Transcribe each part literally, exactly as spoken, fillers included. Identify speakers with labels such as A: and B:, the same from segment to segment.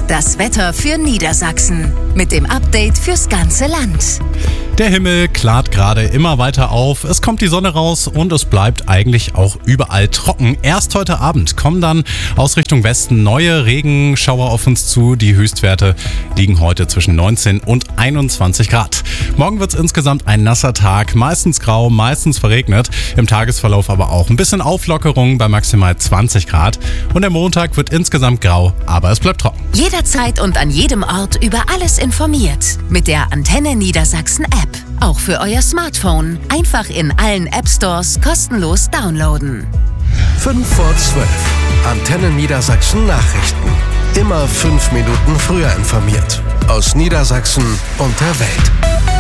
A: Das Wetter für Niedersachsen mit dem Update fürs ganze Land.
B: Der Himmel klart gerade immer weiter auf, es kommt die Sonne raus und es bleibt eigentlich auch überall trocken. Erst heute Abend kommen dann aus Richtung Westen neue Regenschauer auf uns zu. Die Höchstwerte liegen heute zwischen neunzehn und einundzwanzig Grad. Morgen wird es insgesamt ein nasser Tag, meistens grau, meistens verregnet. Im Tagesverlauf aber auch ein bisschen Auflockerung bei maximal zwanzig Grad. Und der Montag wird insgesamt grau, aber es bleibt trocken.
A: Jederzeit und an jedem Ort über alles informiert. Mit der Antenne Niedersachsen App. Auch für euer Smartphone. Einfach in allen App Stores kostenlos downloaden.
C: fünf vor zwölf. Antenne Niedersachsen Nachrichten. Immer fünf Minuten früher informiert. Aus Niedersachsen und der Welt.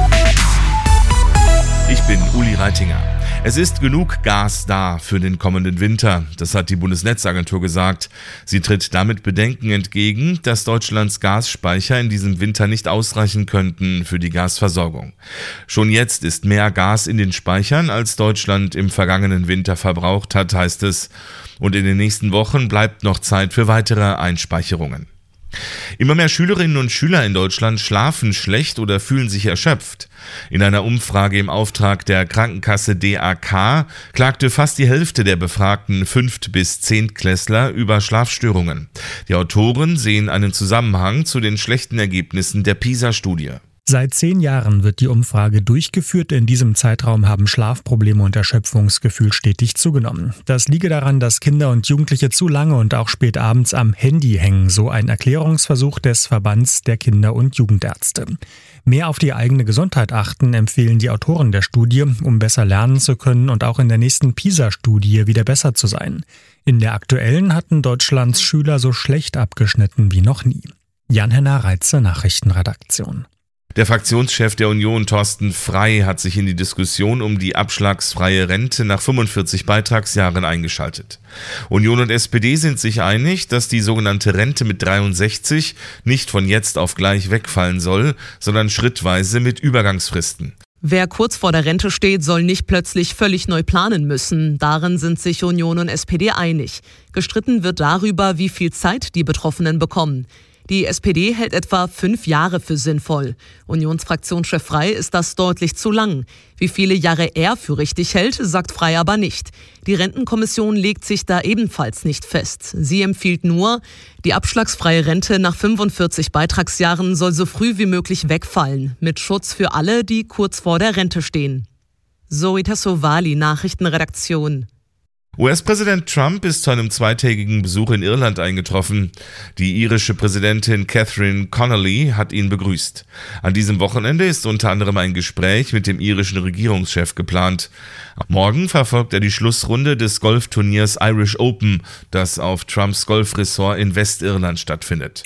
D: Ich bin Uli Reitinger. Es ist genug Gas da für den kommenden Winter, das hat die Bundesnetzagentur gesagt. Sie tritt damit Bedenken entgegen, dass Deutschlands Gasspeicher in diesem Winter nicht ausreichen könnten für die Gasversorgung. Schon jetzt ist mehr Gas in den Speichern, als Deutschland im vergangenen Winter verbraucht hat, heißt es. Und in den nächsten Wochen bleibt noch Zeit für weitere Einspeicherungen. Immer mehr Schülerinnen und Schüler in Deutschland schlafen schlecht oder fühlen sich erschöpft. In einer Umfrage im Auftrag der Krankenkasse D A K klagte fast die Hälfte der befragten Fünft- bis Zehntklässler über Schlafstörungen. Die Autoren sehen einen Zusammenhang zu den schlechten Ergebnissen der PISA-Studie.
E: Seit zehn Jahren wird die Umfrage durchgeführt. In diesem Zeitraum haben Schlafprobleme und Erschöpfungsgefühl stetig zugenommen. Das liege daran, dass Kinder und Jugendliche zu lange und auch spät abends am Handy hängen, so ein Erklärungsversuch des Verbands der Kinder- und Jugendärzte. Mehr auf die eigene Gesundheit achten, empfehlen die Autoren der Studie, um besser lernen zu können und auch in der nächsten PISA-Studie wieder besser zu sein. In der aktuellen hatten Deutschlands Schüler so schlecht abgeschnitten wie noch nie. Jan-Henner Reitze, Nachrichtenredaktion.
D: Der Fraktionschef der Union, Thorsten Frey, hat sich in die Diskussion um die abschlagsfreie Rente nach fünfundvierzig Beitragsjahren eingeschaltet. Union und S P D sind sich einig, dass die sogenannte Rente mit dreiundsechzig nicht von jetzt auf gleich wegfallen soll, sondern schrittweise mit Übergangsfristen.
F: Wer kurz vor der Rente steht, soll nicht plötzlich völlig neu planen müssen. Darin sind sich Union und S P D einig. Gestritten wird darüber, wie viel Zeit die Betroffenen bekommen. Die S P D hält etwa fünf Jahre für sinnvoll. Unionsfraktionschef Frey ist das deutlich zu lang. Wie viele Jahre er für richtig hält, sagt Frey aber nicht. Die Rentenkommission legt sich da ebenfalls nicht fest. Sie empfiehlt nur, die abschlagsfreie Rente nach fünfundvierzig Beitragsjahren soll so früh wie möglich wegfallen, mit Schutz für alle, die kurz vor der Rente stehen. Zoe Tassovali, Nachrichtenredaktion.
D: U S-Präsident Trump ist zu einem zweitägigen Besuch in Irland eingetroffen. Die irische Präsidentin Catherine Connolly hat ihn begrüßt. An diesem Wochenende ist unter anderem ein Gespräch mit dem irischen Regierungschef geplant. Morgen verfolgt er die Schlussrunde des Golfturniers Irish Open, das auf Trumps Golfressort in Westirland stattfindet.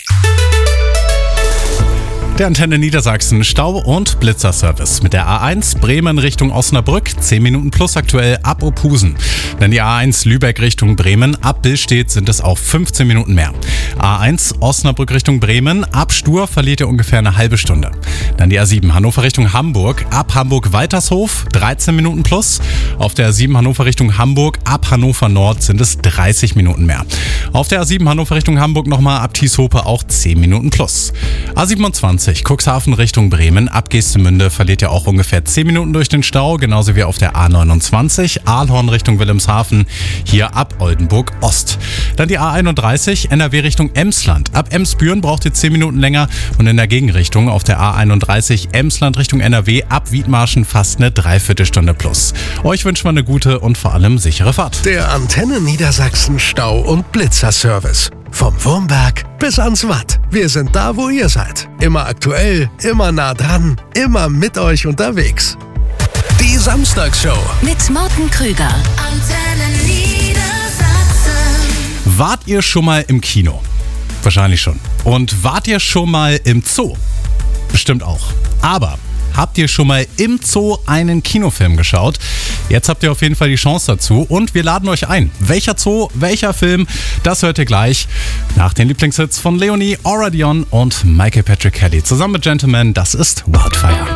B: Der Antenne Niedersachsen Stau- und Blitzerservice mit der A eins Bremen Richtung Osnabrück, zehn Minuten plus aktuell ab Ophusen. Dann die A eins Lübeck Richtung Bremen, ab Billstedt sind es auch fünfzehn Minuten mehr. A eins Osnabrück Richtung Bremen, ab Stur verliert ihr ungefähr eine halbe Stunde. Dann die A sieben Hannover Richtung Hamburg, ab Hamburg-Weitershof, dreizehn Minuten plus. Auf der A sieben Hannover Richtung Hamburg, ab Hannover Nord sind es dreißig Minuten mehr. Auf der A sieben Hannover Richtung Hamburg nochmal ab Thieshope auch zehn Minuten plus. A siebenundzwanzig Cuxhaven Richtung Bremen, ab Geestemünde verliert ihr auch ungefähr zehn Minuten durch den Stau, genauso wie auf der A neunundzwanzig, Aalhorn Richtung Wilhelmshaven, hier ab Oldenburg Ost. Dann die A einunddreißig, N R W Richtung Emsland. Ab Emsbüren braucht ihr zehn Minuten länger und in der Gegenrichtung auf der A einunddreißig Emsland Richtung N R W, ab Wiedmarschen fast eine Dreiviertelstunde plus. Euch wünschen wir eine gute und vor allem sichere Fahrt.
C: Der Antenne Niedersachsen Stau- und Blitzerservice. Vom Wurmberg bis ans Watt. Wir sind da, wo ihr seid. Immer aktuell, immer nah dran, immer mit euch unterwegs. Die Samstagsshow
A: Mit Morten Krüger. Antenne Niedersachsen.
B: Wart ihr schon mal im Kino? Wahrscheinlich schon. Und wart ihr schon mal im Zoo? Bestimmt auch. Aber habt ihr schon mal im Zoo einen Kinofilm geschaut? Jetzt habt ihr auf jeden Fall die Chance dazu und wir laden euch ein. Welcher Zoo, welcher Film, das hört ihr gleich nach den Lieblingshits von Leonie, Aura Dion und Michael Patrick Kelly. Zusammen mit Gentleman, das ist Wildfire.